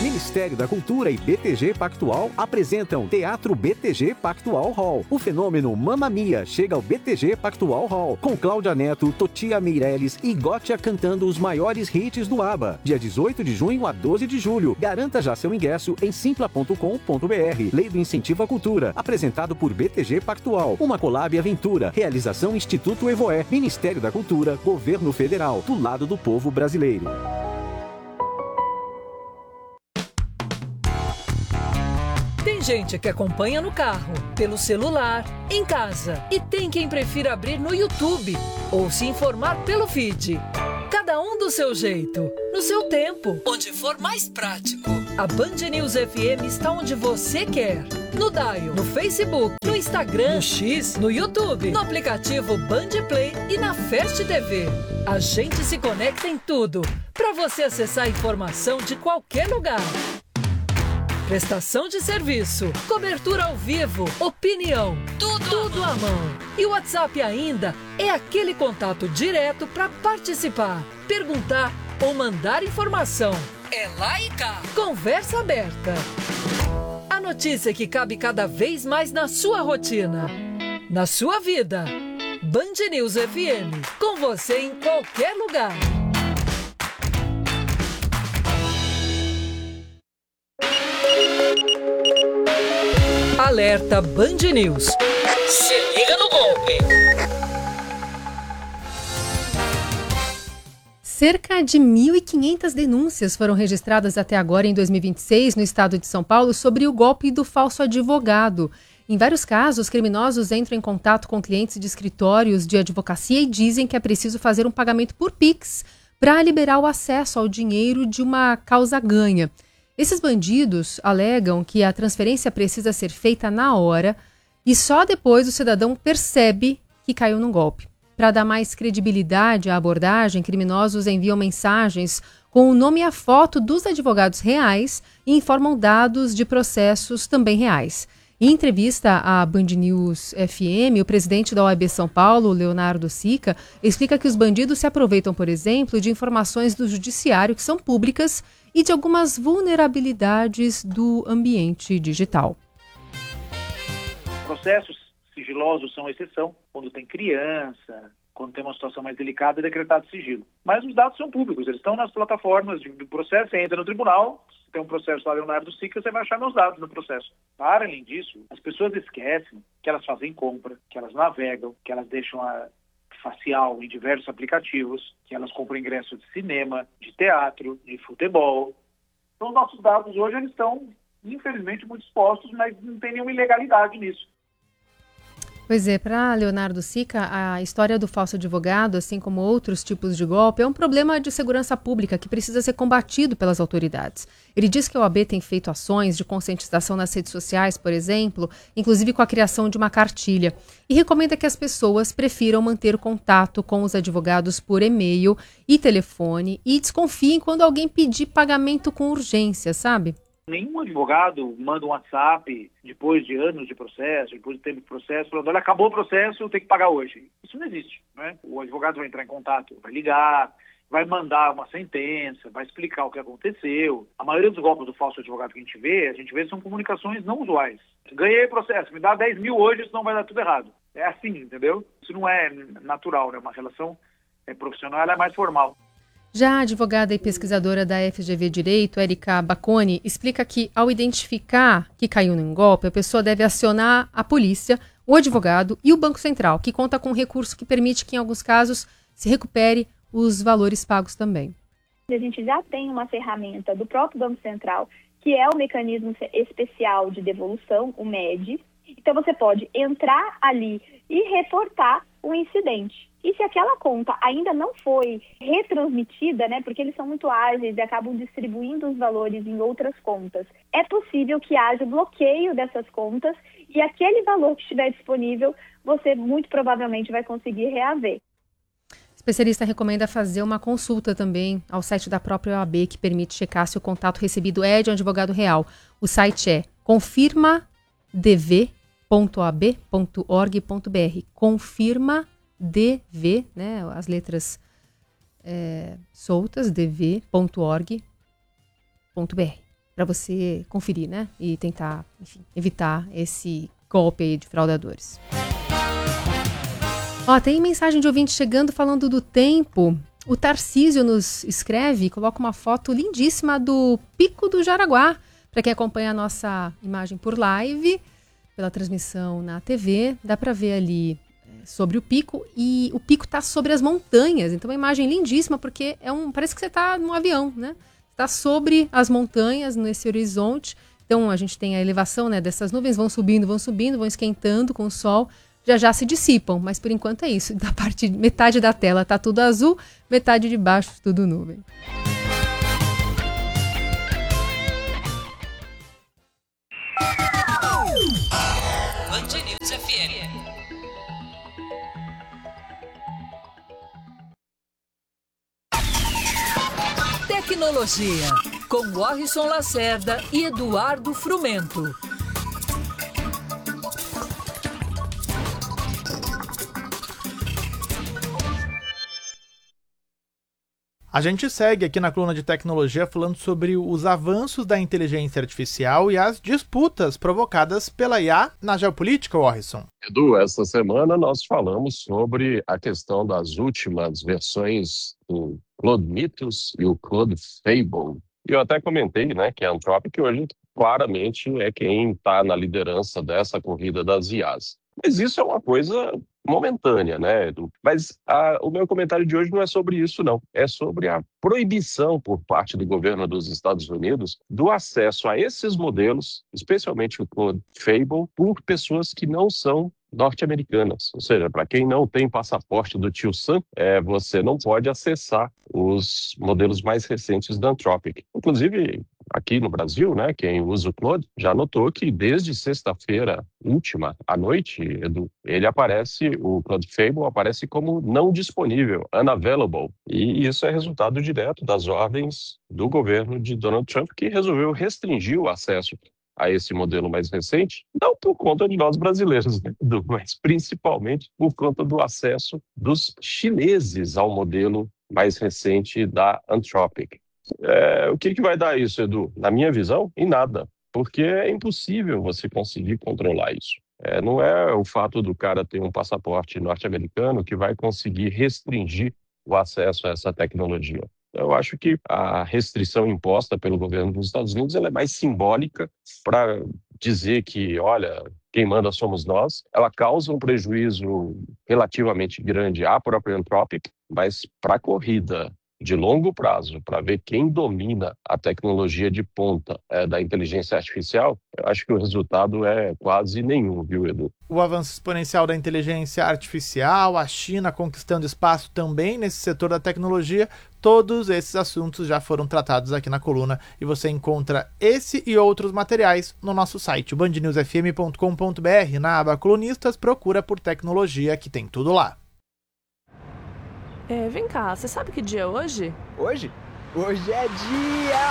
Ministério da Cultura e BTG Pactual apresentam Teatro BTG Pactual Hall. O fenômeno Mamma Mia chega ao BTG Pactual Hall, com Cláudia Neto, Totia Meirelles e Gotia cantando os maiores hits do ABBA. Dia 18 de junho a 12 de julho. Garanta já seu ingresso em simpla.com.br. Lei do Incentivo à Cultura. Apresentado por BTG Pactual. Uma collab aventura. Realização Instituto Evoé. Ministério da Cultura. Governo Federal. Do lado do povo brasileiro. Tem gente que acompanha no carro, pelo celular, em casa. E tem quem prefira abrir no YouTube ou se informar pelo feed. Cada um do seu jeito, no seu tempo, onde for mais prático. A Band News FM está onde você quer. No Dial, no Facebook, no Instagram, no X, no YouTube, no aplicativo Band Play e na Fast TV. A gente se conecta em tudo, para você acessar a informação de qualquer lugar. Prestação de serviço, cobertura ao vivo, opinião, tudo à mão. E o WhatsApp ainda é aquele contato direto para participar, perguntar ou mandar informação. É lá e cá. Conversa aberta. A notícia que cabe cada vez mais na sua rotina, na sua vida. Band News FM, com você em qualquer lugar. Alerta Band News. Se liga no golpe. Cerca de 1.500 denúncias foram registradas até agora em 2026 no estado de São Paulo sobre o golpe do falso advogado. Em vários casos, criminosos entram em contato com clientes de escritórios de advocacia e dizem que é preciso fazer um pagamento por Pix para liberar o acesso ao dinheiro de uma causa ganha. Esses bandidos alegam que a transferência precisa ser feita na hora e só depois o cidadão percebe que caiu num golpe. Para dar mais credibilidade à abordagem, criminosos enviam mensagens com o nome e a foto dos advogados reais e informam dados de processos também reais. Em entrevista à Band News FM, o presidente da OAB São Paulo, Leonardo Sica, explica que os bandidos se aproveitam, por exemplo, de informações do judiciário que são públicas e de algumas vulnerabilidades do ambiente digital. Processos sigilosos são exceção, quando tem criança, quando tem uma situação mais delicada, é decretado sigilo. Mas os dados são públicos, eles estão nas plataformas do processo, você entra no tribunal, tem um processo lá, Leonardo Sica, você vai achar meus dados no processo. Para além disso, as pessoas esquecem que elas fazem compra, que elas navegam, que elas deixam a facial em diversos aplicativos, que elas compram ingresso de cinema, de teatro, de futebol. Então, os nossos dados hoje eles estão, infelizmente, muito expostos, mas não tem nenhuma ilegalidade nisso. Pois é, para Leonardo Sica, a história do falso advogado, assim como outros tipos de golpe, é um problema de segurança pública que precisa ser combatido pelas autoridades. Ele diz que a OAB tem feito ações de conscientização nas redes sociais, por exemplo, inclusive com a criação de uma cartilha, e recomenda que as pessoas prefiram manter contato com os advogados por e-mail e telefone e desconfiem quando alguém pedir pagamento com urgência, sabe? Nenhum advogado manda um WhatsApp depois de anos de processo, depois de tempo de processo, falando, olha, acabou o processo, eu tenho que pagar hoje. Isso não existe, né? O advogado vai entrar em contato, vai ligar, vai mandar uma sentença, vai explicar o que aconteceu. A maioria dos golpes do falso advogado que a gente vê são comunicações não usuais. Ganhei processo, me dá 10 mil hoje, senão vai dar tudo errado. É assim, entendeu? Isso não é natural, né? Uma relação profissional, ela é mais formal. Já a advogada e pesquisadora da FGV Direito, Érica Baconi, explica que, ao identificar que caiu num golpe, a pessoa deve acionar a polícia, o advogado e o Banco Central, que conta com um recurso que permite que, em alguns casos, se recupere os valores pagos também. A gente já tem uma ferramenta do próprio Banco Central, que é o mecanismo especial de devolução, o MED. Então, você pode entrar ali e reportar o incidente. E se aquela conta ainda não foi retransmitida, né, porque eles são muito ágeis e acabam distribuindo os valores em outras contas, é possível que haja bloqueio dessas contas e aquele valor que estiver disponível, você muito provavelmente vai conseguir reaver. O especialista recomenda fazer uma consulta também ao site da própria OAB, que permite checar se o contato recebido é de um advogado real. O site é confirmadv.oab.org.br. confirmadv, né, as letras soltas, dv.org.br. para você conferir, né? E tentar, enfim, evitar esse golpe aí de fraudadores. Ó, tem mensagem de ouvinte chegando falando do tempo. O Tarcísio nos escreve e coloca uma foto lindíssima do Pico do Jaraguá. Para quem acompanha a nossa imagem por live, pela transmissão na TV, dá para ver ali sobre o pico, e o pico está sobre as montanhas. Então, uma imagem lindíssima, porque parece que você está num avião, né? Está sobre as montanhas, nesse horizonte. Então, a gente tem a elevação, né, dessas nuvens, vão subindo, vão esquentando com o sol, já se dissipam, mas por enquanto é isso. Da metade da tela está tudo azul, metade de baixo tudo nuvem. Band News FM. Tecnologia, com Warrison Lacerda e Eduardo Frumento. A gente segue aqui na coluna de tecnologia falando sobre os avanços da inteligência artificial e as disputas provocadas pela IA na geopolítica, Warrison. Edu, esta semana nós falamos sobre a questão das últimas versões do Claude Mythos e o Claude Fable. E eu até comentei, né, que a Anthropic hoje claramente é quem está na liderança dessa corrida das IAs. Mas isso é uma coisa momentânea, né, Edu? Mas o meu comentário de hoje não é sobre isso, não. É sobre a proibição por parte do governo dos Estados Unidos do acesso a esses modelos, especialmente o Claude Fable, por pessoas que não são norte-americanas. Ou seja, para quem não tem passaporte do tio Sam, você não pode acessar os modelos mais recentes da Anthropic. Inclusive, aqui no Brasil, né, quem usa o Claude já notou que desde sexta-feira última à noite, Edu, o Claude Fable aparece como não disponível, unavailable. E isso é resultado direto das ordens do governo de Donald Trump, que resolveu restringir o acesso a esse modelo mais recente, não por conta de nós brasileiros, né, Edu, mas principalmente por conta do acesso dos chineses ao modelo mais recente da Anthropic. O que vai dar isso, Edu? Na minha visão, em nada, porque é impossível você conseguir controlar isso. Não é o fato do cara ter um passaporte norte-americano que vai conseguir restringir o acesso a essa tecnologia. Eu acho que a restrição imposta pelo governo dos Estados Unidos ela é mais simbólica para dizer que, olha, quem manda somos nós. Ela causa um prejuízo relativamente grande à própria Anthropic, mas para a corrida de longo prazo, para ver quem domina a tecnologia de ponta da inteligência artificial, eu acho que o resultado é quase nenhum, viu, Edu? O avanço exponencial da inteligência artificial, a China conquistando espaço também nesse setor da tecnologia, todos esses assuntos já foram tratados aqui na coluna e você encontra esse e outros materiais no nosso site, bandnewsfm.com.br. Na aba Colunistas, procura por tecnologia que tem tudo lá. Vem cá, você sabe que dia é hoje? Hoje? Hoje é dia